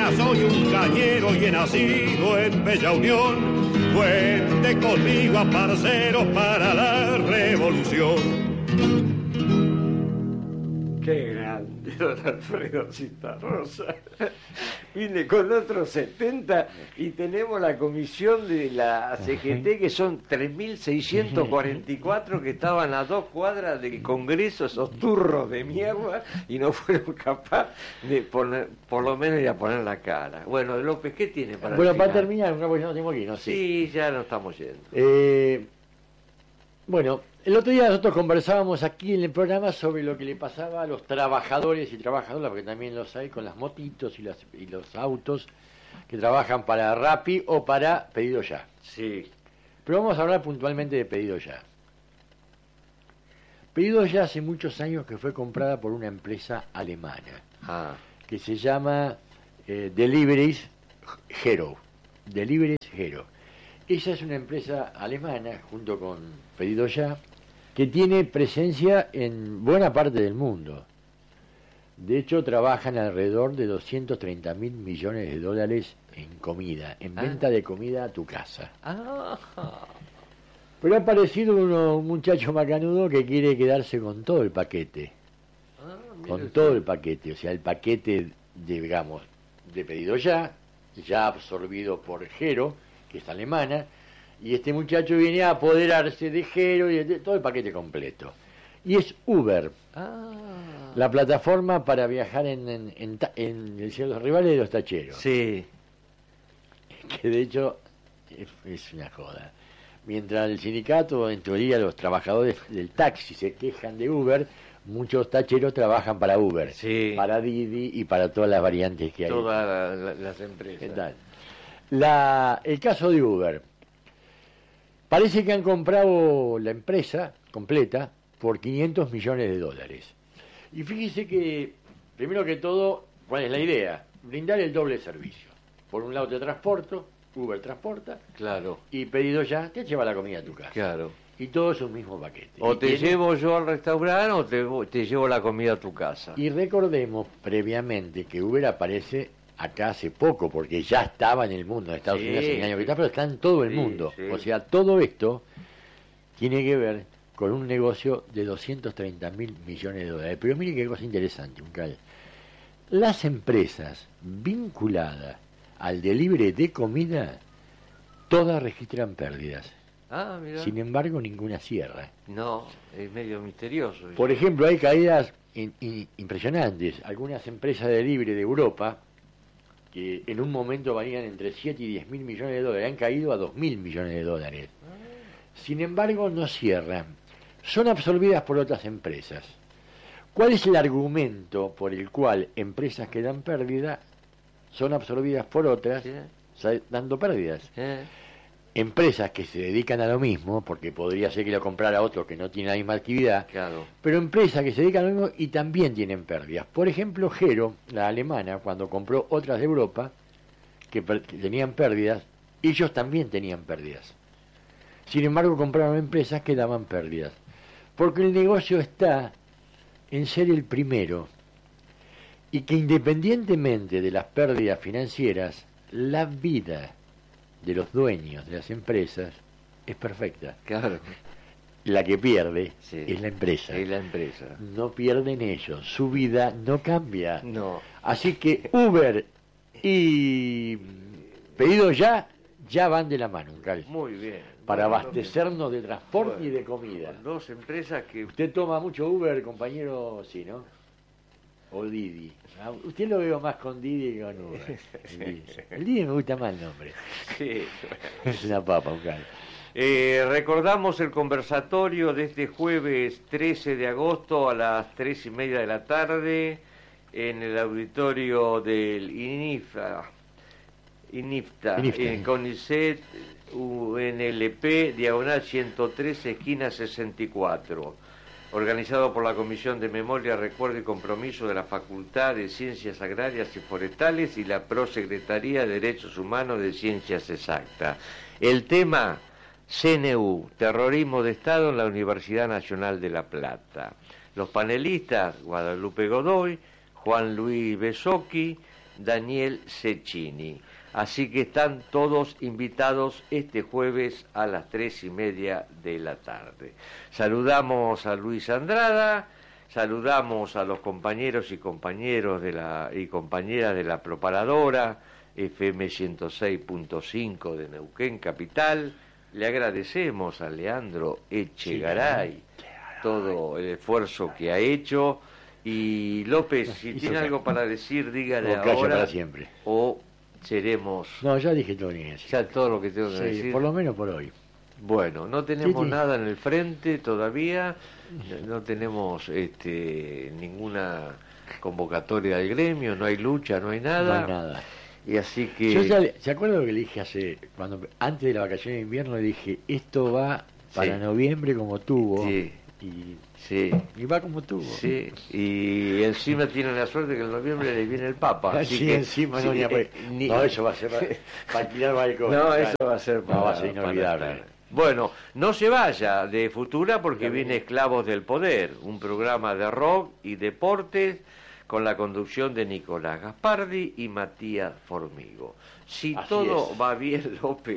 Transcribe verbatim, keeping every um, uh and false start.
Mañana soy un cañero y he nacido en Bella Unión. Cuente conmigo, parceros, para la revolución. Qué grande, don Alfredo Citarrosa. Vine con otros setenta y tenemos la comisión de la C G T, que son tres mil seiscientos cuarenta y cuatro que estaban a dos cuadras del Congreso, esos turros de mierda, y no fueron capaces de poner, por lo menos, ir a poner la cara. Bueno, López, ¿qué tiene para Bueno, el para final? terminar, porque ya no tengo que ir, ¿no? Sí, Sí, ya nos estamos yendo. Eh, bueno, el otro día nosotros conversábamos aquí en el programa sobre lo que le pasaba a los trabajadores y trabajadoras, porque también los hay con las motitos y, las, y los autos que trabajan para Rappi o para Pedido Ya. Sí. Pero vamos a hablar puntualmente de Pedido Ya. Pedido Ya hace muchos años que fue comprada por una empresa alemana Ah. que se llama eh, Deliveries Hero. Deliveries Hero. Esa es una empresa alemana, junto con Pedido Ya, que tiene presencia en buena parte del mundo. De hecho, trabajan alrededor de doscientos treinta mil millones de dólares en comida, en Ah. venta de comida a tu casa. Ah. Pero ha aparecido uno, un muchacho macanudo que quiere quedarse con todo el paquete. Ah, mire Con usted. todo el paquete. O sea, el paquete, de, digamos, de Pedido Ya, ya absorbido por Hero, que es alemana, y este muchacho viene a apoderarse de Hero y de todo el paquete completo. Y es Uber, Ah. la plataforma para viajar en, en, en, ta- en el cielo, los rivales de los tacheros. Sí. Que de hecho es, es una joda. Mientras el sindicato, en teoría los trabajadores del taxi se quejan de Uber, muchos tacheros trabajan para Uber, Sí. para Didi y para todas las variantes que hay. Todas la- la- las empresas. ¿Qué tal? La, el caso de Uber. Parece que han comprado la empresa completa por quinientos millones de dólares. Y fíjese que, primero que todo, ¿cuál es la idea? Brindar el doble servicio. Por un lado te transporto, Uber transporta, Claro, y Pedido Ya te lleva la comida a tu casa. claro. Y todo es un mismo paquete. O Y te tiene- llevo yo al restaurante o te, te llevo la comida a tu casa. Y recordemos previamente que Uber aparece acá hace poco, porque ya estaba en el mundo, en Estados Sí, Unidos hace un año que sí. está, pero está en todo el Sí, mundo. sí. O sea, todo esto tiene que ver con un negocio de doscientos treinta mil millones de dólares. Pero mire qué cosa interesante, Uncal. Las empresas vinculadas al delivery de comida, todas registran pérdidas. Ah, mira. Sin embargo, ninguna cierra. No, es medio misterioso. Por ejemplo, hay caídas in- in- impresionantes. Algunas empresas de libre de Europa, que en un momento valían entre siete y diez mil millones de dólares, han caído a dos mil millones de dólares. Sin embargo, no cierran. Son absorbidas por otras empresas. ¿Cuál es el argumento por el cual empresas que dan pérdida son absorbidas por otras, Sí. sa- dando pérdidas? ¿Eh? Empresas que se dedican a lo mismo, porque podría ser que lo comprara otro que no tiene la misma actividad, Claro. pero empresas que se dedican a lo mismo y también tienen pérdidas. Por ejemplo, Hero, la alemana, cuando compró otras de Europa que, per- que tenían pérdidas, ellos también tenían pérdidas. Sin embargo, compraron empresas que daban pérdidas. Porque el negocio está en ser el primero y que independientemente de las pérdidas financieras, la vida de los dueños de las empresas es perfecta. Claro. La que pierde Sí. es la empresa. Es la empresa. No pierden ellos, su vida no cambia. No. Así que Uber y Pedido Ya, ya van de la mano, Uncal, Muy bien. para Bueno, abastecernos de transporte bueno, y de comida. Dos empresas que... Usted toma mucho Uber, compañero, sí, ¿no? O Didi. Ah, usted lo veo más con Didi que con Uber. El Didi, el Didi me gusta más el nombre. Sí. Es una papa, Uncal. Eh, recordamos el conversatorio de este jueves trece de agosto a las tres y media de la tarde en el auditorio del INIFTA, INIFTA, INIFTA, en sí. CONICET, U N L P, diagonal ciento trece, esquina sesenta y cuatro, organizado por la Comisión de Memoria, Recuerdo y Compromiso de la Facultad de Ciencias Agrarias y Forestales y la Prosecretaría de Derechos Humanos de Ciencias Exactas. El tema... C N U, Terrorismo de Estado en la Universidad Nacional de La Plata. Los panelistas, Guadalupe Godoy, Juan Luis Besocchi, Daniel Cecchini. Así que están todos invitados este jueves a las tres y media de la tarde. Saludamos a Luis Andrada, saludamos a los compañeros y compañeros de la y compañeras de la Propaladora F M ciento seis punto cinco de Neuquén Capital. Le agradecemos a Leandro Echegaray sí, todo el esfuerzo que ha hecho. Y López, si Hizo tiene ca- algo para decir, dígale O calla ahora. para siempre. O seremos No, ya dije todo bien. Sí. ya todo lo que tengo que Sí, decir. por lo menos por hoy. Bueno, no tenemos Sí, sí. nada en el frente todavía, no tenemos este, ninguna convocatoria del gremio, no hay lucha, no hay nada. No hay nada. Y así que... Yo ya, le- ¿se acuerda lo que le dije hace, cuando antes de la vacación de invierno, le dije, esto va para Sí. noviembre como tuvo, Sí. y, Sí, y va como tuvo. sí, y encima tienen la suerte que en noviembre le viene el Papa. Así Así que, encima, sí, no, ni a- eh, ni- no, eso va a ser para, para alquilar balcón. No, eso va a ser No, va a para- ser inolvidable. para- Bueno, no se vaya de Futura porque Está bien. viene Esclavos del Poder, un programa de rock y deportes con la conducción de Nicolás Gaspardi y Matías Formigo. Si Así todo es. va bien, López,